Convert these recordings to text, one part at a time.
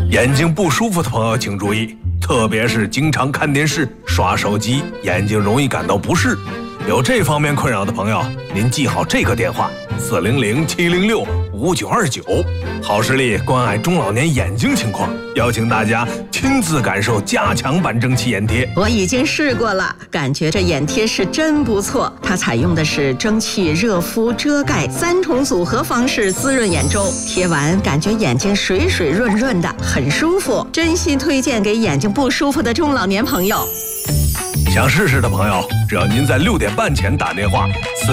眼睛不舒服的朋友请注意，特别是经常看电视、刷手机，眼睛容易感到不适。有这方面困扰的朋友，您记好这个电话：400-706-5929，好视力关爱中老年眼睛情况，邀请大家亲自感受加强版蒸汽眼贴。 我已经试过了，感觉这眼贴是真不错。它采用的是蒸汽、热敷、遮盖3重组合方式滋润眼周，贴完感觉眼睛水水润润的，很舒服。真心推荐给眼睛不舒服的中老年朋友。 想试试的朋友，只要您在6点半前打电话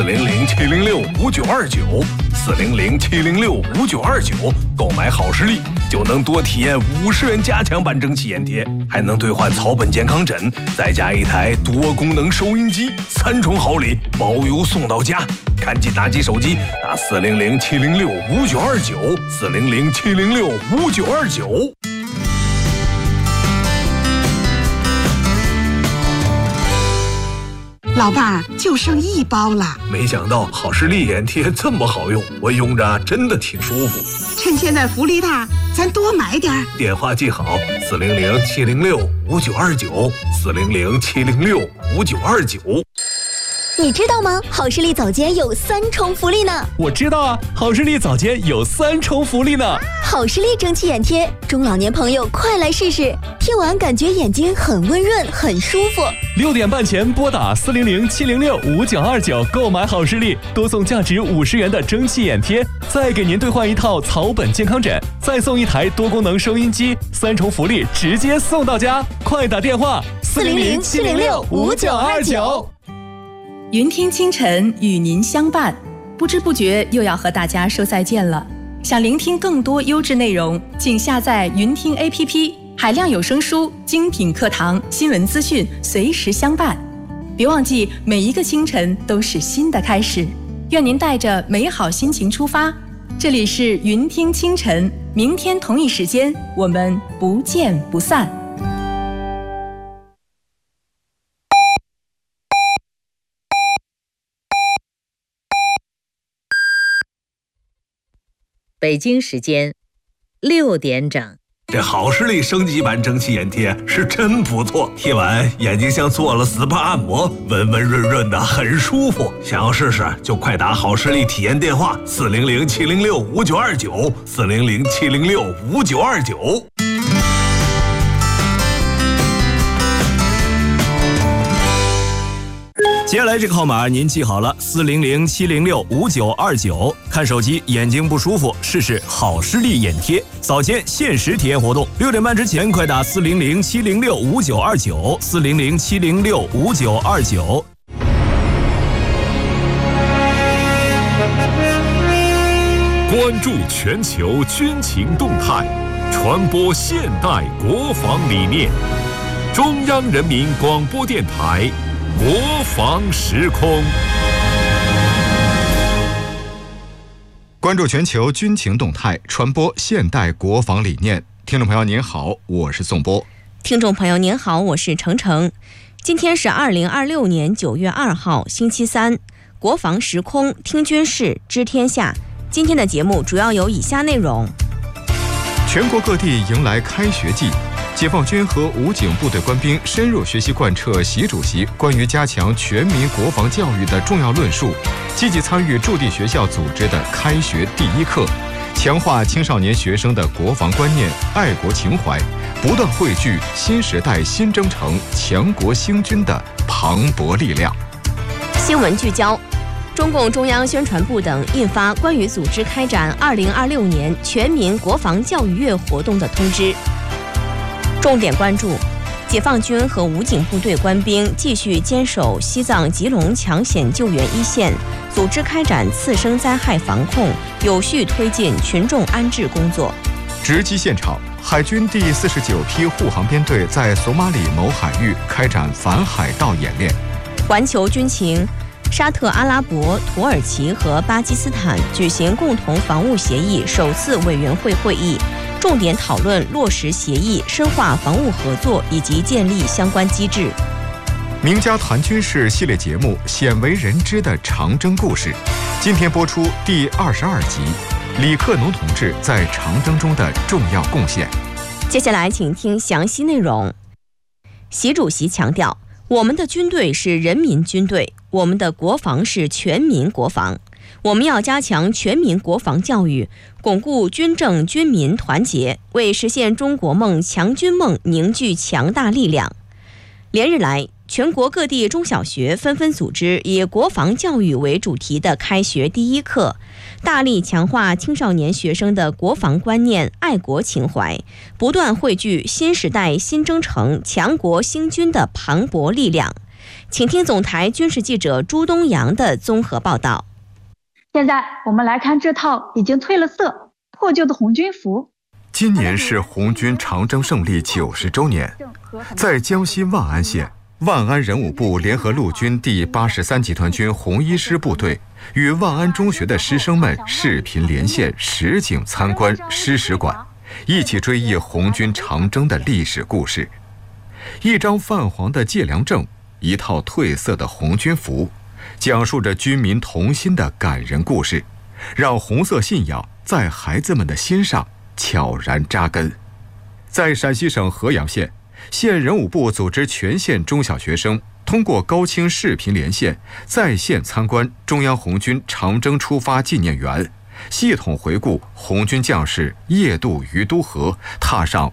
400-706-5929，400-706-5929购买好视力，就能多体验50元加强版蒸汽眼贴，还能兑换草本健康枕，再加一台多功能收音机，3重好礼，包邮送到家。赶紧拿起手机打400-706-5929，400-706-5929。 老伴儿，就剩1包了。 没想到好视力眼贴这么好用，我用着真的挺舒服。 趁现在福利大，咱多买点。 电话记好：400-706-5929，400-706-5929。 你知道吗？好视力早间有3重福利呢。 我知道啊，好视力早间有3重福利呢。 好视力蒸汽眼贴，中老年朋友快来试试，贴完感觉眼睛很温润，很舒服。 6点半前拨打400-706-5929购买好视力，多送价值50元的蒸汽眼贴，再给您兑换一套草本健康枕，再送一台多功能收音机，3重福利直接送到家。快打电话400-706-5929。 云听清晨与您相伴，不知不觉又要和大家说再见了。想聆听更多优质内容，请下载云听 APP， 海量有声书、精品课堂、新闻资讯随时相伴。别忘记，每一个清晨都是新的开始。愿您带着美好心情出发。这里是云听清晨，明天同一时间我们不见不散。 北京时间6点整。 这好视力升级版蒸汽眼贴是真不错，贴完眼睛像做了 SPA 按摩，温温润润的，很舒服。想要试试就快打好视力体验电话：400-706-5929，400-706-5929。 接下来这个号码您记好了，400-706-5929。看手机眼睛不舒服，试试好视力眼贴，早间限时体验活动，6点半之前快打400-706-5929，400-706-5929。 关注全球军情动态，传播现代国防理念。中央人民广播电台国防时空。 关注全球军情动态，传播现代国防理念。听众朋友您好，我是宋波。 听众朋友您好，我是程程。今天是2026年9月2号星期三，国防时空听军事知天下。今天的节目主要有以下内容： 全国各地迎来开学季，解放军和武警部队官兵深入学习贯彻习主席关于加强全民国防教育的重要论述，积极参与驻地学校组织的开学第一课，强化青少年学生的国防观念、爱国情怀，不断汇聚新时代新征程强国兴军的磅礴力量。 新闻聚焦：中共中央宣传部等印发关于组织开展2026年全民国防教育月活动的通知。重点关注：解放军和武警部队官兵继续坚守西藏吉隆抢险救援一线，组织开展次生灾害防控，有序推进群众安置工作。 直击现场，海军第49批护航编队在索马里某海域开展反海盗演练。 环球军情：沙特阿拉伯、土耳其和巴基斯坦举行共同防务协议首次委员会会议，重点讨论落实协议、深化防务合作以及建立相关机制。 名家谈军事系列节目《鲜为人知的长征故事》，今天播出第22集，李克农同志在长征中的重要贡献。 接下来请听详细内容。习主席强调，我们的军队是人民军队，我们的国防是全民国防。我们要加强全民国防教育，巩固军政军民团结，为实现中国梦、强军梦凝聚强大力量。连日来，全国各地中小学纷纷组织以国防教育为主题的开学第一课，大力强化青少年学生的国防观念、爱国情怀，不断汇聚新时代新征程、强国兴军的磅礴力量。请听总台军事记者朱东阳的综合报道。 现在我们来看这套已经褪了色、破旧的红军服。 今年是红军长征胜利90周年，在江西万安县，万安人武部联合陆军第83集团军红一师部队与万安中学的师生们视频连线，实景参观师史馆，一起追忆红军长征的历史故事。一张泛黄的借粮证，一套褪色的红军服，讲述着军民同心的感人故事，让红色信仰在孩子们的心上悄然扎根。在陕西省合阳县，县人武部组织全县中小学生通过高清视频连线，在线参观中央红军长征出发纪念园，系统回顾红军将士夜渡于都河，踏上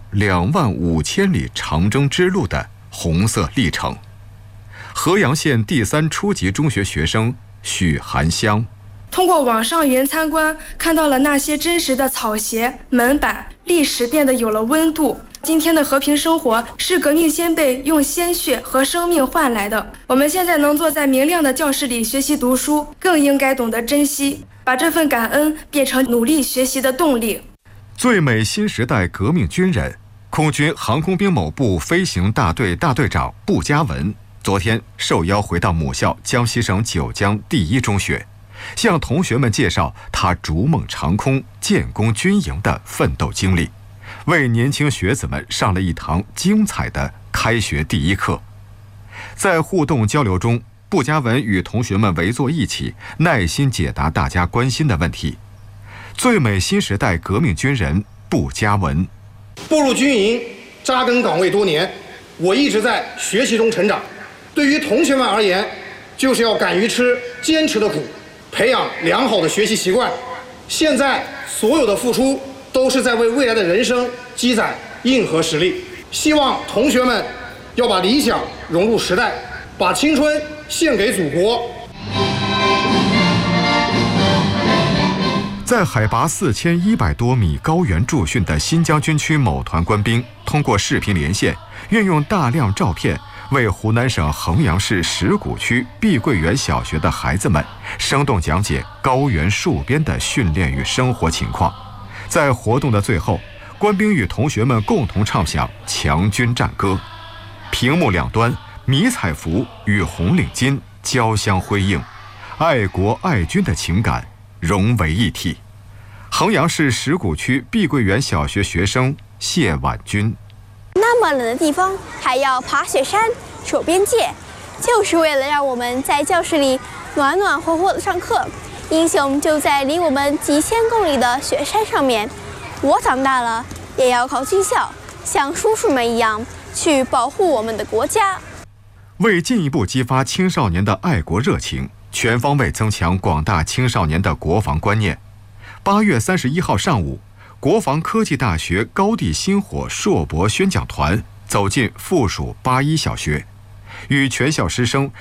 25000里长征之路的红色历程。合阳县第3初级中学学生许寒香， 通过网上云参观，看到了那些真实的草鞋、门板，历史变得有了温度。今天的和平生活是革命先辈用鲜血和生命换来的。我们现在能坐在明亮的教室里学习读书，更应该懂得珍惜，把这份感恩变成努力学习的动力。 最美新时代革命军人，空军航空兵某部飞行大队大队长步佳文昨天受邀回到母校江西省九江第1中学，向同学们介绍他逐梦长空、建功军营的奋斗经历，为年轻学子们上了一堂精彩的开学第一课。在互动交流中，步佳文与同学们围坐一起，耐心解答大家关心的问题。最美新时代革命军人步佳文， 步入军营，扎根岗位多年，我一直在学习中成长。对于同学们而言，就是要敢于吃坚持的苦，培养良好的学习习惯。现在所有的付出都是在为未来的人生积攒硬核实力。希望同学们要把理想融入时代，把青春献给祖国。 在海拔4100多米高原驻训的新疆军区某团官兵，通过视频连线，运用大量照片，为湖南省衡阳市石鼓区碧桂园小学的孩子们生动讲解高原戍边的训练与生活情况。在活动的最后，官兵与同学们共同唱响强军战歌，屏幕两端迷彩服与红领巾交相辉映，爱国爱军的情感融为一体。衡阳市石鼓区碧桂园小学学生谢婉君， 那么冷的地方还要爬雪山、守边界，就是为了让我们在教室里暖暖和和的上课。英雄就在离我们几千公里的雪山上面。我长大了也要考军校，像叔叔们一样去保护我们的国家。 为进一步激发青少年的爱国热情，全方位增强广大青少年的国防观念，8月31号上午，国防科技大学高地星火硕博宣讲团走进附属81小学，与全校师生